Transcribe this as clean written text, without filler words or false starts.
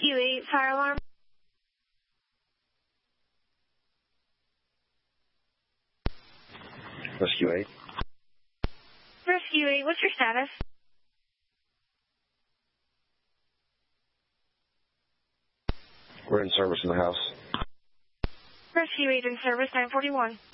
Rescue 8, fire alarm. Rescue 8. Rescue 8, what's your status? We're in service in the house. Rescue 8 in service, 941.